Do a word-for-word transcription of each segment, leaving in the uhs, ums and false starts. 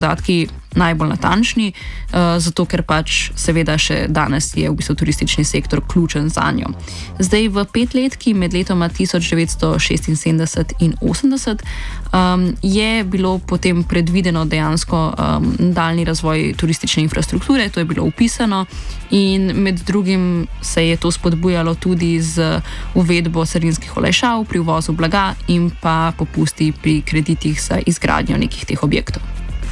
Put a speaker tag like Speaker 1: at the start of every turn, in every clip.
Speaker 1: podatki najbolj natančni, zato ker pač seveda še danes je v bistvu turistični sektor ključen zanjo. Zdaj v petletki med letoma tisoč devetsto šestinsedemdeset in osemdeset um, je bilo potem predvideno dejansko um, nadaljnji razvoj turistične infrastrukture, to je bilo upisano in med drugim se je to spodbujalo tudi z uvedbo carinskih olajšav pri uvozu blaga in pa popusti pri kreditih za izgradnjo nekih teh objektov.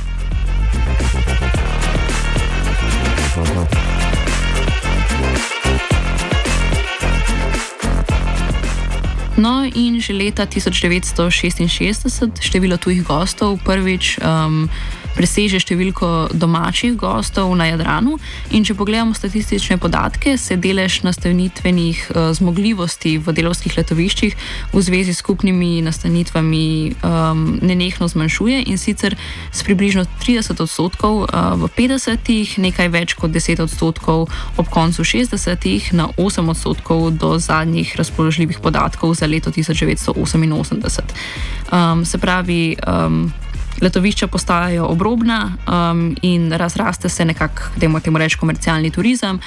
Speaker 1: No in že leta tisoč devetsto šestinšestdeset število tujih gostov prvič um, preseže številko domačih gostov na Jadranu in če pogledamo statistične podatke, se delež nastanitvenih uh, zmogljivosti v delavskih letoviščih v zvezi s skupnimi nastanitvami um, nenehno zmanjšuje in sicer s približno trideset odstotkov uh, v petdesetih, nekaj več kot deset odstotkov ob koncu šestdesetih na osem odstotkov do zadnjih razpoložljivih podatkov za leto tisoč devetsto oseminosemdeset. Um, se pravi, um, letovišča postajajo obrobna um, in razraste se nekako, dajmo temu reči, komercialni turizem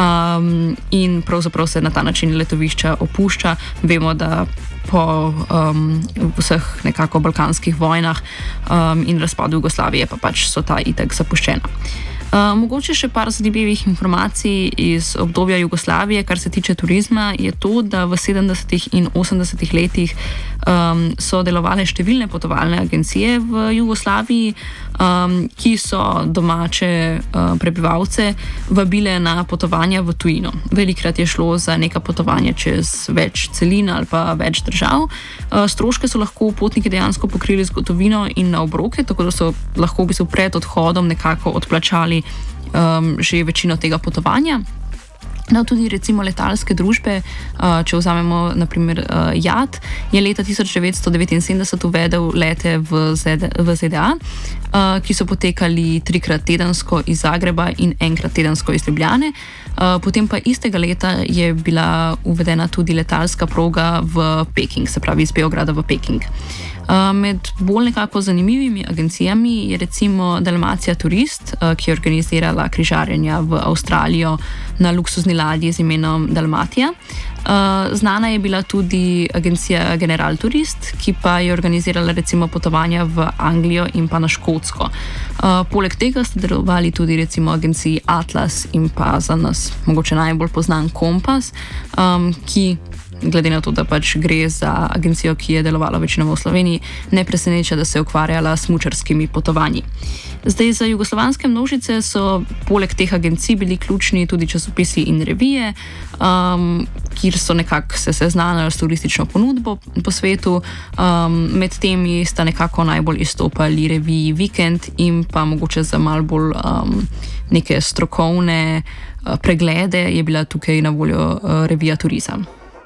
Speaker 1: um, in pravzaprav se na ta način letovišča opušča. Vemo, da po um, vseh nekako balkanskih vojnah um, in razpadu Jugoslavije pa pač so ta itak zapuščena. Uh, mogoče še par zanimivih informacij iz obdobja Jugoslavije, kar se tiče turizma, je to, da v sedemdesetih in osemdesetih letih um, so delovale številne potovalne agencije v Jugoslaviji, um, ki so domače uh, prebivalce vabile na potovanja v tujino. Velikrat je šlo za neka potovanja čez več celin ali pa več držav. Uh, stroške so lahko potniki dejansko pokrili z gotovino in na obroke, tako da so lahko v bistvu pred odhodom nekako odplačali Um, že večino tega potovanja. No, tudi recimo letalske družbe, uh, če vzamemo naprimer uh, J A T, je leta tisoč devetsto devetinsedemdeset uvedel lete v, ZD, v Z D A, uh, ki so potekali trikrat tedensko iz Zagreba in enkrat tedensko iz Ljubljane. Uh, potem pa istega leta je bila uvedena tudi letalska proga v Peking, se pravi iz Beograda v Peking. Uh, med bolj nekako zanimivimi agencijami je recimo Dalmacija Turist, uh, ki je organizirala križarjenja v Avstralijo na luksuzni ladji z imenom Dalmatija. Uh, znana je bila tudi agencija General Turist, ki pa je organizirala recimo potovanja v Anglijo in pa na Škotsko. Uh, poleg tega sta delovali tudi recimo agenciji Atlas in pa za nas mogoče najbolj poznan Kompas, um, ki glede na to, da pač gre za agencijo, ki je delovala večinoma v Sloveniji, ne preseneča, da se je ukvarjala s smučarskimi potovanji. Zdaj, za jugoslovanske množice so poleg teh agencij bili ključni tudi časopisi in revije, um, kjer so nekako se seznanjali s turistično ponudbo po svetu. Um, med temi sta nekako najbolj izstopali reviji Vikend in pa mogoče za malo bolj um, neke strokovne uh, preglede je bila tukaj na voljo uh, revija Turizem.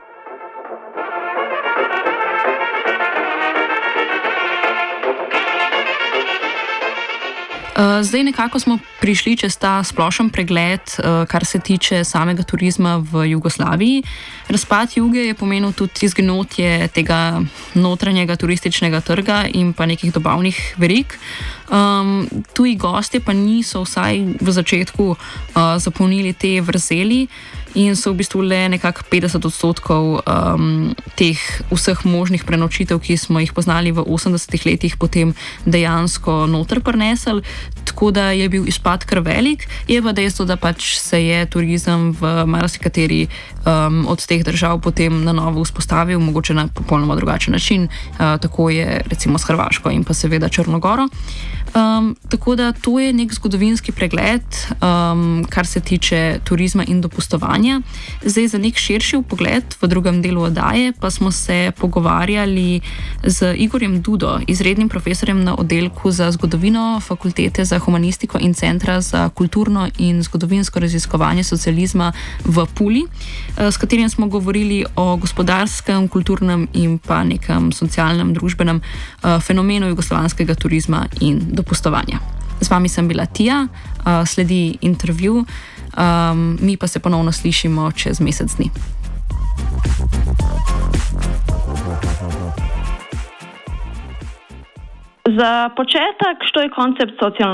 Speaker 1: Zdaj nekako smo prišli čez ta splošen pregled, kar se tiče samega turizma v Jugoslaviji. Razpad Juge je pomenil tudi izginotje tega notranjega turističnega trga in pa nekih dobavnih verig. Um, tuji gostje pa niso vsaj v začetku uh, zapolnili te vrzeli in so v bistvu le nekako petdeset odstotkov um, teh vseh možnih prenočitev, ki smo jih poznali v osemdesetih letih, potem dejansko noter prinesli, tako da je bil izpad kar velik. Je pa dejstvo, da pač se je turizem v marsikateri um, od teh držav potem na novo vzpostavil, mogoče na popolnoma drugačen način, uh, tako je recimo s Hrvaško in pa seveda Črnogoro. Um, tako da to je nek zgodovinski pregled, um, kar se tiče turizma in dopustovanja. Zdaj za nek širši pogled v drugem delu oddaje pa smo se pogovarjali z Igorjem Dudo, izrednim profesorjem na oddelku za zgodovino Fakultete za humanistiko in Centra za kulturno in zgodovinsko raziskovanje socializma v Puli, s katerim smo govorili o gospodarskem, kulturnem in pa nekem socialnem, družbenem uh, fenomenu jugoslovanskega turizma in dopustovanja. Z vami sem bila Tija, uh, sledi intervju, um, mi pa se ponovno slišimo čez mesec dni.
Speaker 2: Za početak, što je koncept socijalnog